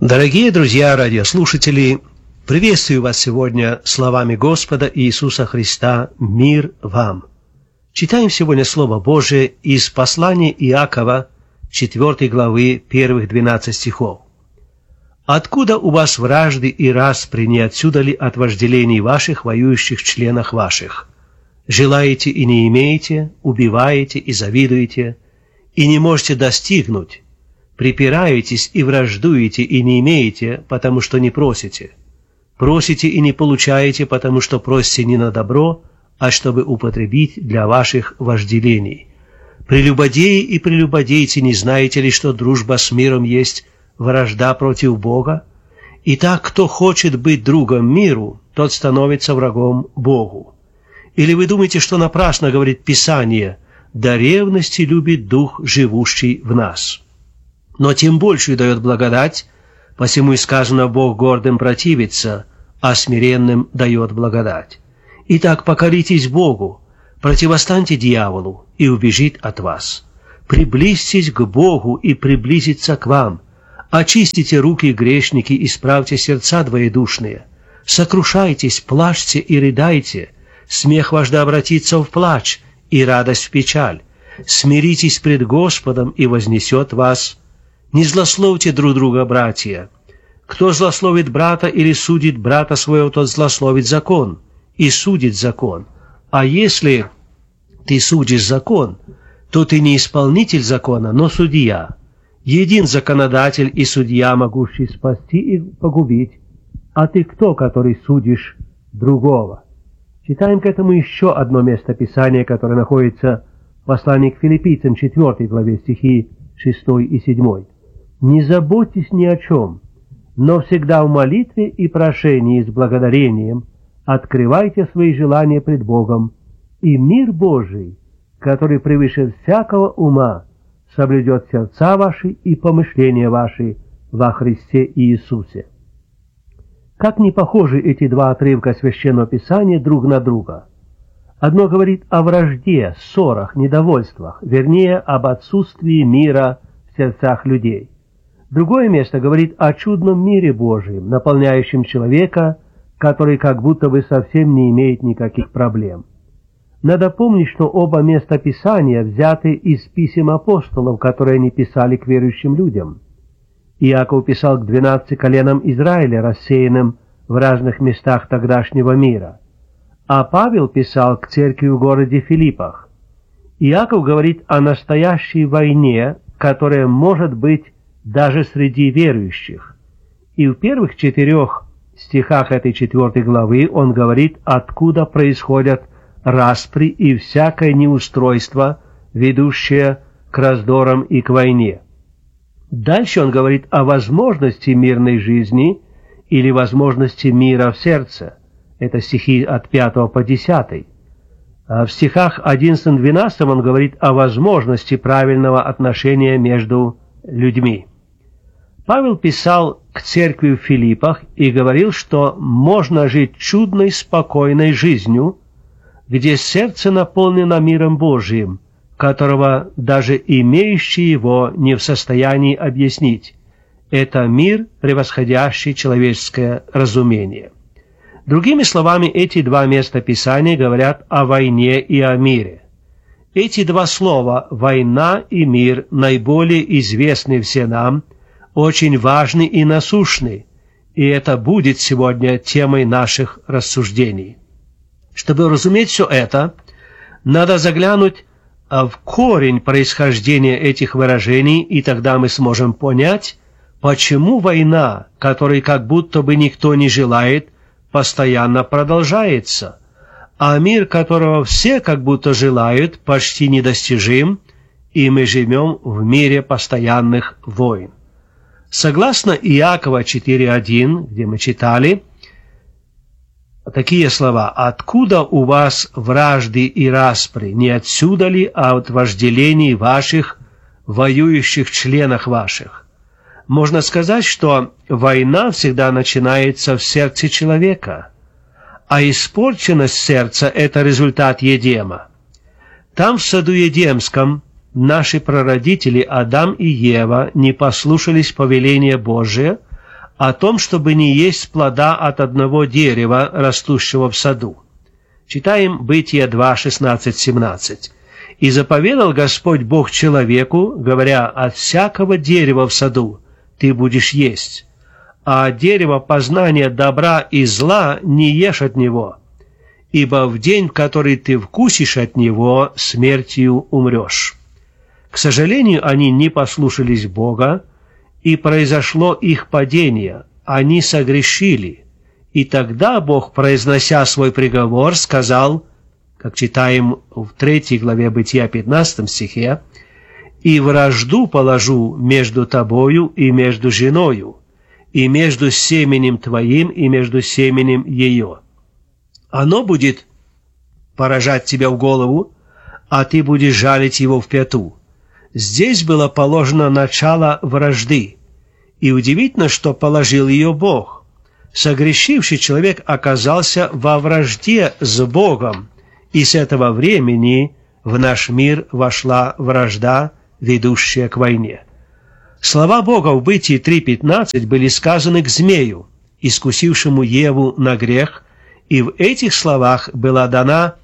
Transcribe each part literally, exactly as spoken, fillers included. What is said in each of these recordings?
Дорогие друзья, радиослушатели, приветствую вас сегодня словами Господа Иисуса Христа «Мир вам». Читаем сегодня Слово Божие из послания Иакова, четвёртой главы, первых двенадцать стихов. «Откуда у вас вражды и распри, не отсюда ли от вожделений ваших, воюющих членах ваших? Желаете и не имеете, убиваете и завидуете, и не можете достигнуть. Припираетесь и враждуете и не имеете, потому что не просите. Просите и не получаете, потому что просите не на добро, а чтобы употребить для ваших вожделений. Прелюбодеи и прелюбодейцы, не знаете ли, что дружба с миром есть вражда против Бога? Итак, кто хочет быть другом миру, тот становится врагом Богу. Или вы думаете, что напрасно говорит Писание: «До ревности любит Дух, живущий в нас». Но тем большую дает благодать, посему и сказано: Бог гордым противится, а смиренным дает благодать. Итак, покоритесь Богу, противостаньте дьяволу, и убежит от вас. Приблизьтесь к Богу, и приблизится к вам. Очистите руки, грешники, исправьте сердца двоедушные. Сокрушайтесь, плачьте и рыдайте. Смех ваш да обратится в плач, и радость в печаль. Смиритесь пред Господом, и вознесет вас. Не злословьте друг друга, братья. Кто злословит брата или судит брата своего, тот злословит закон и судит закон. А если ты судишь закон, то ты не исполнитель закона, но судья. Един законодатель и судья, могущий спасти и погубить. А ты кто, который судишь другого? Читаем к этому еще одно место Писания, которое находится в послании к Филиппийцам, четвёртой главе, стихи шестой и седьмой. «Не заботьтесь ни о чем, но всегда в молитве и прошении с благодарением открывайте свои желания пред Богом, и мир Божий, который превыше всякого ума, соблюдет сердца ваши и помышления ваши во Христе Иисусе». Как не похожи эти два отрывка Священного Писания друг на друга. Одно говорит о вражде, ссорах, недовольствах, вернее, об отсутствии мира в сердцах людей. Другое место говорит о чудном мире Божьем, наполняющем человека, который как будто бы совсем не имеет никаких проблем. Надо помнить, что оба места Писания взяты из писем апостолов, которые они писали к верующим людям. Иаков писал к двенадцати коленам Израиля, рассеянным в разных местах тогдашнего мира. А Павел писал к церкви в городе Филиппах. Иаков говорит о настоящей войне, которая может быть даже среди верующих. И в первых четырех стихах этой четвертой главы он говорит, откуда происходят распри и всякое неустройство, ведущее к раздорам и к войне. Дальше он говорит о возможности мирной жизни или возможности мира в сердце. Это стихи от пятого по десятый. А в стихах одиннадцатом-двенадцатом он говорит о возможности правильного отношения между людьми. Павел писал к церкви в Филиппах и говорил, что можно жить чудной, спокойной жизнью, где сердце наполнено миром Божиим, которого даже имеющий его не в состоянии объяснить. Это мир, превосходящий человеческое разумение. Другими словами, эти два места Писания говорят о войне и о мире. Эти два слова «война» и «мир» наиболее известны все нам, очень важны и насущны, и это будет сегодня темой наших рассуждений. Чтобы разуметь все это, надо заглянуть в корень происхождения этих выражений, и тогда мы сможем понять, почему война, которой как будто бы никто не желает, постоянно продолжается, а мир, которого все как будто желают, почти недостижим, и мы живем в мире постоянных войн. Согласно Иакова четыре один, где мы читали такие слова: «Откуда у вас вражды и распри? Не отсюда ли от вожделений ваших, воюющих членах ваших?» Можно сказать, что война всегда начинается в сердце человека, а испорченность сердца – это результат Едема. Там, в саду Едемском, наши прародители Адам и Ева не послушались повеления Божия, о том, чтобы не есть плода от одного дерева, растущего в саду. Читаем Бытие два, шестнадцать, семнадцать. «И заповедал Господь Бог человеку, говоря, от всякого дерева в саду ты будешь есть, а от дерева познания добра и зла не ешь от него, ибо в день, в который ты вкусишь от него, смертью умрешь». К сожалению, они не послушались Бога, и произошло их падение, они согрешили. И тогда Бог, произнося свой приговор, сказал, как читаем в третьей главе Бытия, пятнадцатом стихе, «И вражду положу между тобою и между женою, и между семенем твоим и между семенем ее. Оно будет поражать тебя в голову, а ты будешь жалить его в пяту». Здесь было положено начало вражды, и удивительно, что положил ее Бог. Согрешивший человек оказался во вражде с Богом, и с этого времени в наш мир вошла вражда, ведущая к войне. Слова Бога в Бытии три пятнадцать были сказаны к змею, искусившему Еву на грех, и в этих словах была дана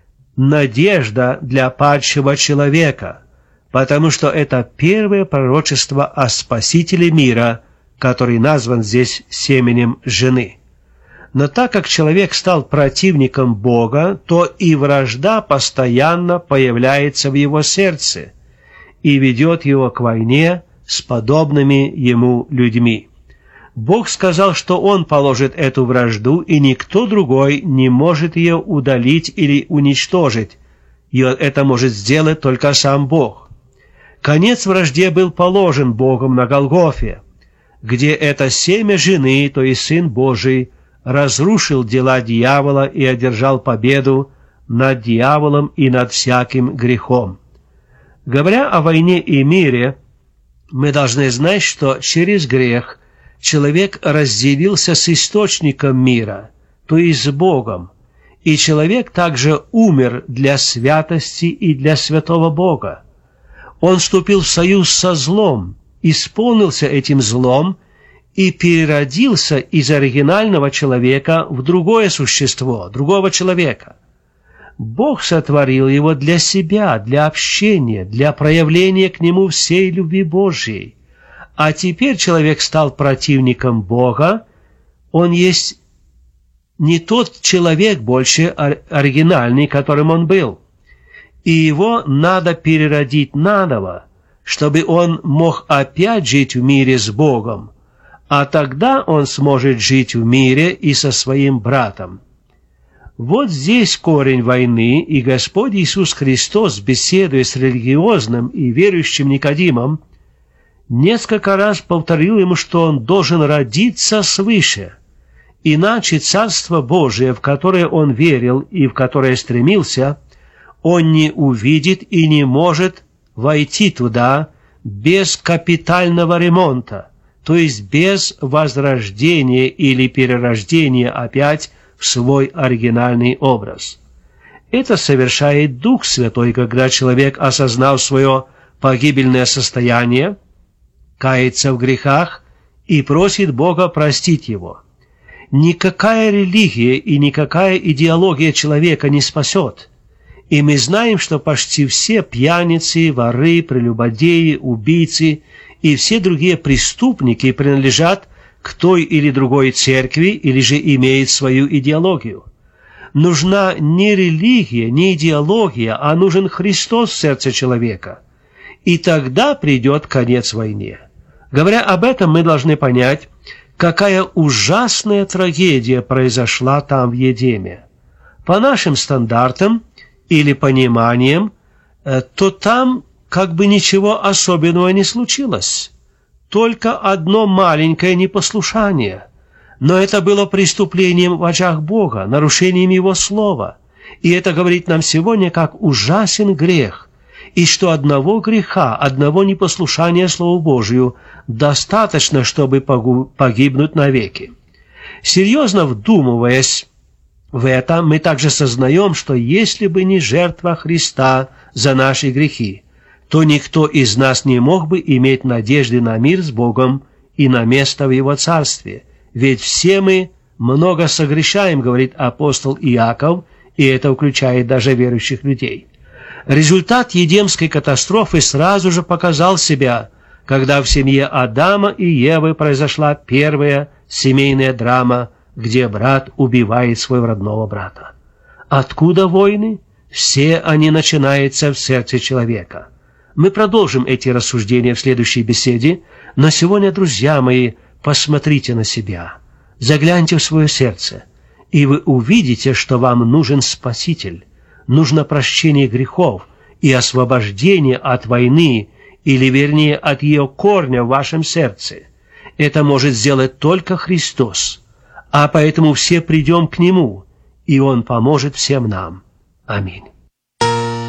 надежда для падшего человека, потому что это первое пророчество о Спасителе мира, который назван здесь семенем жены. Но так как человек стал противником Бога, то и вражда постоянно появляется в его сердце и ведет его к войне с подобными ему людьми. Бог сказал, что Он положит эту вражду, и никто другой не может ее удалить или уничтожить. И это может сделать только сам Бог. Конец вражде был положен Богом на Голгофе, где это семя жены, то есть Сын Божий, разрушил дела дьявола и одержал победу над дьяволом и над всяким грехом. Говоря о войне и мире, мы должны знать, что через грех человек разделился с источником мира, то есть с Богом, и человек также умер для святости и для святого Бога. Он вступил в союз со злом, исполнился этим злом и переродился из оригинального человека в другое существо, другого человека. Бог сотворил его для себя, для общения, для проявления к нему всей любви Божьей. А теперь человек стал противником Бога, он есть не тот человек больше оригинальный, которым он был. И его надо переродить наново, чтобы он мог опять жить в мире с Богом, а тогда он сможет жить в мире и со своим братом. Вот здесь корень войны, и Господь Иисус Христос, беседуя с религиозным и верующим Никодимом, несколько раз повторил ему, что он должен родиться свыше, иначе Царство Божие, в которое он верил и в которое стремился, он не увидит и не может войти туда без капитального ремонта, то есть без возрождения или перерождения опять в свой оригинальный образ. Это совершает Дух Святой, когда человек, осознав свое погибельное состояние, кается в грехах и просит Бога простить его. Никакая религия и никакая идеология человека не спасет. И мы знаем, что почти все пьяницы, воры, прелюбодеи, убийцы и все другие преступники принадлежат к той или другой церкви или же имеют свою идеологию. Нужна не религия, не идеология, а нужен Христос в сердце человека. И тогда придет конец войне. Говоря об этом, мы должны понять, какая ужасная трагедия произошла там в Едеме. По нашим стандартам или пониманиям, то там как бы ничего особенного не случилось. Только одно маленькое непослушание. Но это было преступлением в очах Бога, нарушением Его Слова. И это говорит нам сегодня, как ужасен грех, и что одного греха, одного непослушания Слову Божию достаточно, чтобы погибнуть навеки. Серьезно вдумываясь в это, мы также сознаем, что если бы не жертва Христа за наши грехи, то никто из нас не мог бы иметь надежды на мир с Богом и на место в Его Царстве. Ведь все мы много согрешаем, говорит апостол Иаков, и это включает даже верующих людей. Результат Едемской катастрофы сразу же показал себя, когда в семье Адама и Евы произошла первая семейная драма, где брат убивает своего родного брата. Откуда войны? Все они начинаются в сердце человека. Мы продолжим эти рассуждения в следующей беседе, но сегодня, друзья мои, посмотрите на себя, загляньте в свое сердце, и вы увидите, что вам нужен Спаситель, нужно прощение грехов и освобождение от войны, или вернее от ее корня в вашем сердце. Это может сделать только Христос, а поэтому все придем к Нему, и Он поможет всем нам. Аминь.